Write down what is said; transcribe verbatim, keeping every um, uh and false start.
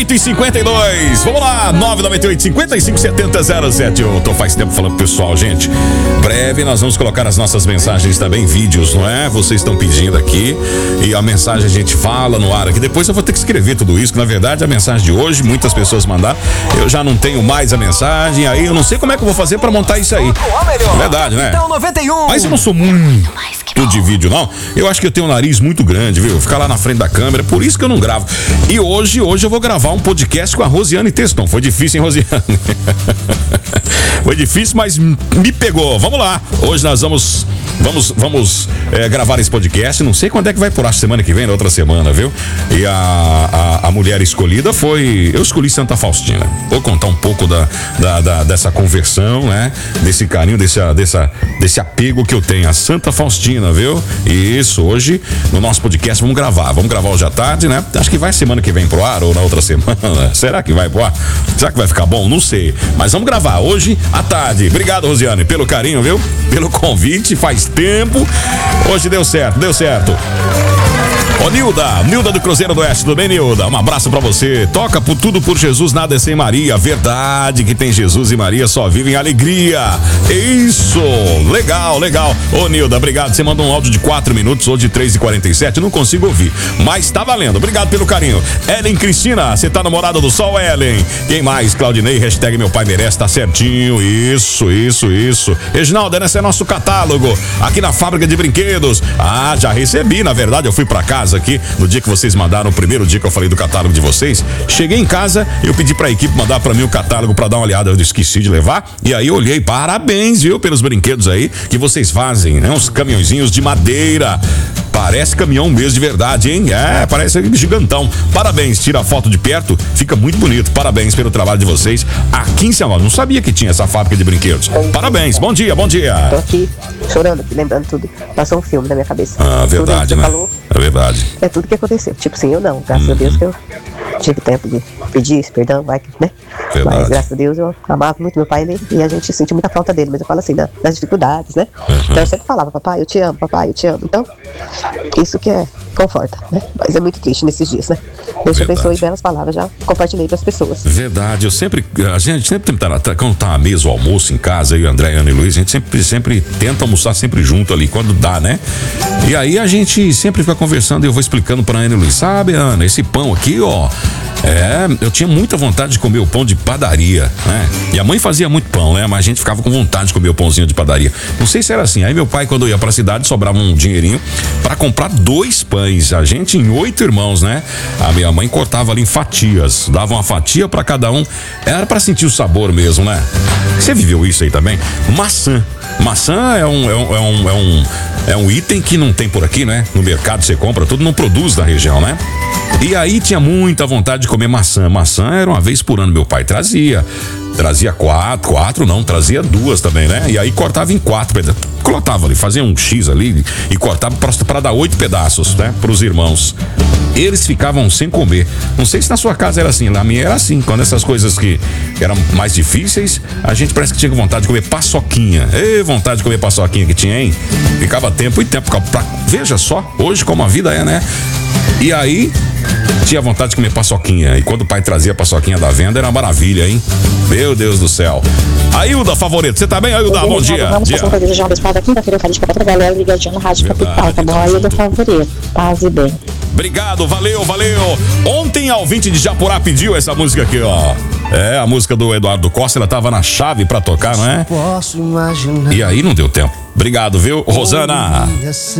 oito e cinquenta e dois. Vamos lá, nove nove oito, cinco cinco sete zero zero sete. Eu tô faz tempo falando pro pessoal, gente. Breve nós vamos colocar as nossas mensagens também, vídeos, não é? Vocês estão pedindo aqui. E a mensagem a gente fala no ar aqui. Depois eu vou ter que escrever tudo isso, que na verdade a mensagem de hoje, muitas pessoas mandaram. Eu já não tenho mais a mensagem, aí eu não sei como é que eu vou fazer pra montar isso aí. Verdade, né? Então, noventa e um. Mas eu não sou muito de vídeo, não. Eu acho que eu tenho um nariz muito grande, viu? Ficar lá na frente da câmera, por isso que eu não gravo. E hoje, hoje eu vou gravar um podcast com a Rosiane Teston. Foi difícil, hein, Rosiane? Foi difícil, mas me pegou. Vamos lá. Hoje nós vamos vamos vamos é, gravar esse podcast. Não sei quando é que vai por a semana que vem, na outra semana, viu? E a, a, a mulher escolhida foi... Eu escolhi Santa Faustina. Vou contar um pouco da, da, da dessa conversão, né? Desse carinho, desse, dessa, desse apego que eu tenho a Santa Faustina, viu? E isso, hoje, no nosso podcast, vamos gravar. Vamos gravar hoje à tarde, né? Acho que vai semana que vem pro ar ou na outra semana. Será que vai pro ar? Será que vai ficar bom? Não sei. Mas vamos gravar hoje à tarde. Obrigado, Rosiane, pelo carinho, viu? Pelo convite. Faz tempo. Hoje deu certo, deu certo. Ô Nilda, Nilda do Cruzeiro do Oeste, tudo bem, Nilda? Um abraço pra você. Toca por tudo por Jesus, nada é sem Maria. Verdade que tem Jesus e Maria, só vivem alegria. Isso, legal, legal. Ô Nilda, obrigado. Você mandou um áudio de quatro minutos ou de três e quarenta e sete, não consigo ouvir, mas tá valendo. Obrigado pelo carinho. Ellen Cristina, você tá namorada do Sol, Ellen? Quem mais? Claudinei, hashtag meu pai merece, tá certinho. Isso, isso, isso. Reginaldo, esse é nosso catálogo aqui na fábrica de brinquedos. Ah, já recebi, na verdade, eu fui pra casa aqui, no dia que vocês mandaram, o primeiro dia que eu falei do catálogo de vocês. Cheguei em casa, eu pedi pra equipe mandar pra mim o catálogo pra dar uma olhada, eu esqueci de levar, e aí eu olhei, parabéns, viu, pelos brinquedos aí que vocês fazem, né, uns caminhõezinhos de madeira. Parece caminhão mesmo de verdade, hein? É, parece gigantão. Parabéns, tira a foto de perto, fica muito bonito. Parabéns pelo trabalho de vocês aqui em São Paulo. Não sabia que tinha essa fábrica de brinquedos. Parabéns, bom dia, bom dia. Tô aqui chorando, lembrando tudo. Passou um filme na minha cabeça. Ah, verdade, tudo né? Falou, é verdade. É tudo que aconteceu. Tipo assim, eu não. Graças uhum. a Deus que eu tive tempo de pedir esse perdão, vai, né? Verdade. Mas graças a Deus eu amava muito meu pai, né? E a gente sentiu muita falta dele. Mas eu falo assim, na, nas dificuldades, né? Uhum. Então eu sempre falava, papai, eu te amo, papai, eu te amo. Então, isso que é, conforta, né? Mas é muito triste nesses dias, né? Deus te abençoe, belas palavras, já compartilhei para as pessoas. Verdade, eu sempre, a gente sempre tenta, quando tá à mesa o almoço em casa, eu, André, Ana e Luiz, a gente sempre, sempre tenta almoçar sempre junto ali, quando dá, né? E aí a gente sempre fica conversando e eu vou explicando pra Ana e Luiz, sabe, Ana, esse pão aqui, ó, é, eu tinha muita vontade de comer o pão de padaria, né? E a mãe fazia muito pão, né? Mas a gente ficava com vontade de comer o pãozinho de padaria. Não sei se era assim. Aí meu pai, quando ia pra cidade, sobrava um dinheirinho pra comprar dois pães. A gente em oito irmãos, né? A minha mãe cortava ali em fatias, dava uma fatia pra cada um. Era pra sentir o sabor mesmo, né? Você viveu isso aí também? Maçã. Maçã é um, é um, é um, é um, é um item que não tem por aqui, né? No mercado você compra tudo, não produz na região, né? E aí tinha muita vontade de comer maçã. Maçã era uma vez por ano, meu pai trazia. Trazia quatro, quatro não, trazia duas também, né? E aí cortava em quatro, cortava ali, fazia um X ali e cortava para dar oito pedaços, né? Para os irmãos. Eles ficavam sem comer. Não sei se na sua casa era assim, na minha era assim. Quando essas coisas que eram mais difíceis, a gente parece que tinha vontade de comer paçoquinha. Ei, vontade de comer paçoquinha que tinha, hein? Ficava tempo e tempo. Pra... Veja só, hoje como a vida é, né? E aí, tinha vontade de comer paçoquinha. E quando o pai trazia a paçoquinha da venda, era uma maravilha, hein? Meu Deus do céu. Ailda, favorito, você tá bem, Ailda? Bom dia. Vamos passar um desejar uma espada quinta-feira, eu falei pra outra galera ligadinha no Rádio Capital, tá bom? Ailda, favorito. Paz e bem. Obrigado, valeu, valeu. Ontem a ouvinte de Japurá pediu essa música aqui, ó. É, a música do Eduardo Costa, ela tava na chave pra tocar, não é? Posso imaginar. E aí não deu tempo. Obrigado, viu, Rosana?